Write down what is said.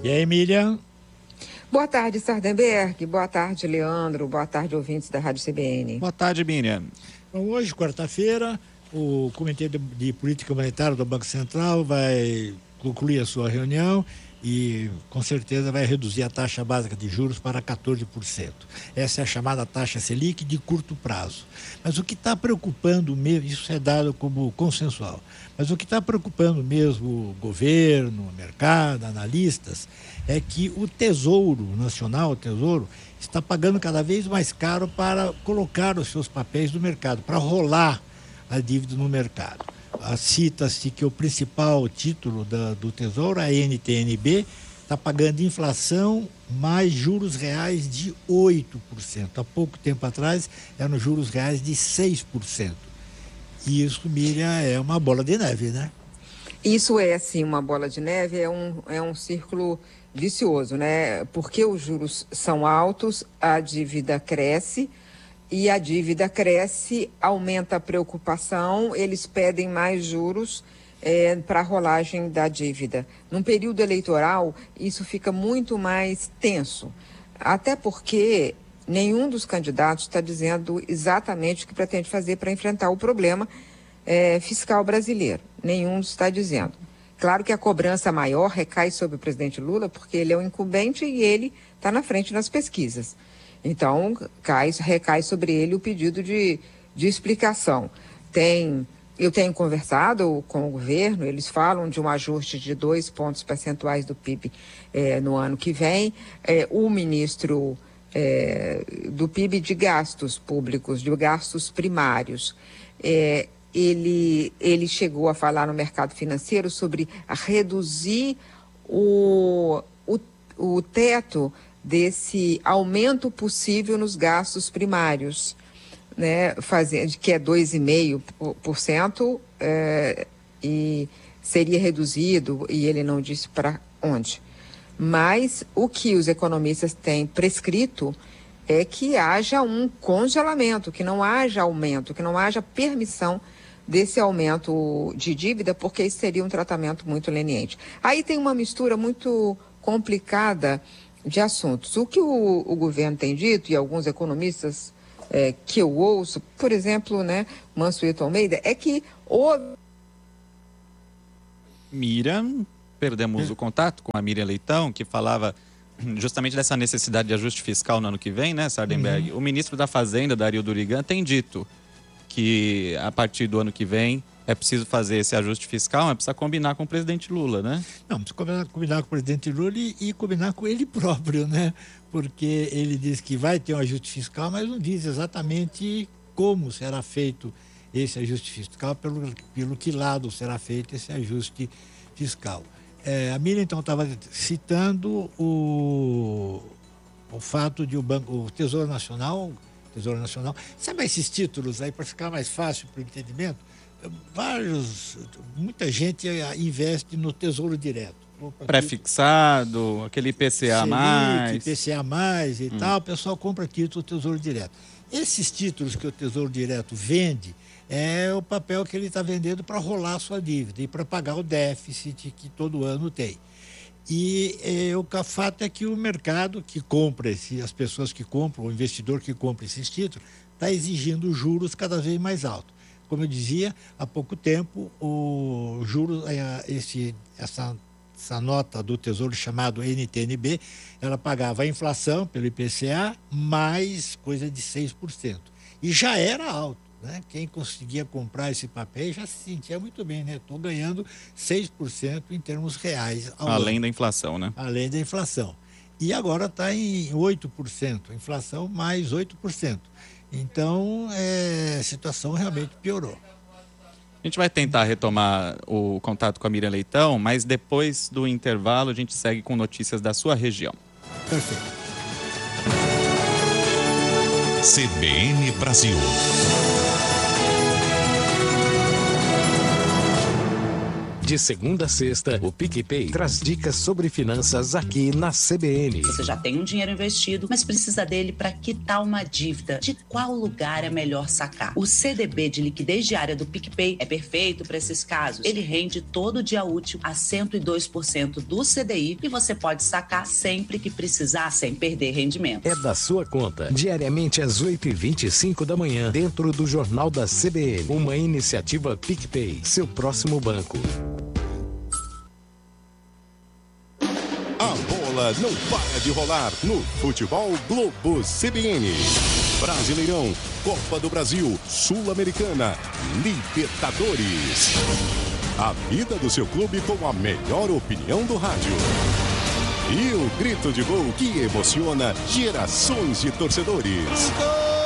E aí, Miriam? Boa tarde, Sardenberg. Boa tarde, Leandro. Boa tarde, ouvintes da Rádio CBN. Boa tarde, Miriam. Hoje, quarta-feira, o Comitê de Política Monetária do Banco Central vai concluir a sua reunião e, com certeza, vai reduzir a taxa básica de juros para 14%. Essa é a chamada taxa Selic de curto prazo. Mas o que está preocupando mesmo, isso é dado como consensual, mas o que está preocupando mesmo o governo, o mercado, analistas, é que o Tesouro Nacional, o Tesouro, está pagando cada vez mais caro para colocar os seus papéis no mercado, para rolar a dívida no mercado. Cita-se que o principal título do Tesouro, a NTN-B, está pagando inflação mais juros reais de 8%. Há pouco tempo atrás eram juros reais de 6%. E isso, Miriam, é uma bola de neve, né? Isso é, sim, uma bola de neve, é um círculo vicioso, né? Porque os juros são altos, a dívida cresce, e a dívida cresce, aumenta a preocupação, eles pedem mais juros para a rolagem da dívida. Num período eleitoral, isso fica muito mais tenso, até porque nenhum dos candidatos está dizendo exatamente o que pretende fazer para enfrentar o problema fiscal brasileiro. Nenhum está dizendo. Claro que a cobrança maior recai sobre o presidente Lula, porque ele é o incumbente e ele está na frente nas pesquisas. Então, recai sobre ele o pedido de explicação. Eu tenho conversado com o governo, eles falam de um ajuste de 2 pontos percentuais do PIB no ano que vem. O ministro do PIB de gastos públicos, de gastos primários, ele chegou a falar no mercado financeiro sobre reduzir o teto desse aumento possível nos gastos primários, né, que é 2,5%, e seria reduzido, e ele não disse para onde. Mas o que os economistas têm prescrito é que haja um congelamento, que não haja aumento, que não haja permissão desse aumento de dívida, porque isso seria um tratamento muito leniente. Aí tem uma mistura muito complicada de assuntos. O que o governo tem dito, e alguns economistas que eu ouço, por exemplo, né, Mansueto Almeida, é que Miriam, perdemos o contato com a Miriam Leitão, que falava justamente dessa necessidade de ajuste fiscal no ano que vem, né, Sardenberg? O ministro da Fazenda, Dario Durigan, tem dito que a partir do ano que vem é preciso fazer esse ajuste fiscal, mas precisa combinar com o presidente Lula, né? Não, precisa combinar com o presidente Lula e combinar com ele próprio, né? Porque ele diz que vai ter um ajuste fiscal, mas não diz exatamente como será feito esse ajuste fiscal, pelo que lado será feito esse ajuste fiscal. A Miriam, então, estava citando o fato de o Tesouro Nacional, sabe esses títulos aí, para ficar mais fácil para o entendimento? Muita gente investe no Tesouro Direto. Pré-fixado, aquele IPCA+. IPCA+, e tal, o pessoal compra título do Tesouro Direto. Esses títulos que o Tesouro Direto vende é o papel que ele está vendendo para rolar a sua dívida e para pagar o déficit que todo ano tem. E o fato é que o mercado que compra, as pessoas que compram, o investidor que compra esses títulos, está exigindo juros cada vez mais altos. Como eu dizia, há pouco tempo, o juros, essa nota do Tesouro chamado NTN-B, ela pagava a inflação pelo IPCA mais coisa de 6%. E já era alto, né? Quem conseguia comprar esse papel já se sentia muito bem, né? Estou ganhando 6% em termos reais ao além ano. Da inflação, né? Além da inflação. E agora está em 8%, inflação mais 8%. Então, a situação realmente piorou. A gente vai tentar retomar o contato com a Miriam Leitão, mas depois do intervalo a gente segue com notícias da sua região. Perfeito. CBN Brasil. De segunda a sexta, o PicPay traz dicas sobre finanças aqui na CBN. Você já tem um dinheiro investido, mas precisa dele para quitar uma dívida. De qual lugar é melhor sacar? O CDB de liquidez diária do PicPay é perfeito para esses casos. Ele rende todo dia útil a 102% do CDI e você pode sacar sempre que precisar, sem perder rendimento. É da sua conta, diariamente às 8h25 da manhã, dentro do Jornal da CBN. Uma iniciativa PicPay, seu próximo banco. A bola não para de rolar no Futebol Globo CBN. Brasileirão, Copa do Brasil, Sul-Americana, Libertadores. A vida do seu clube com a melhor opinião do rádio. E o grito de gol que emociona gerações de torcedores. Gol!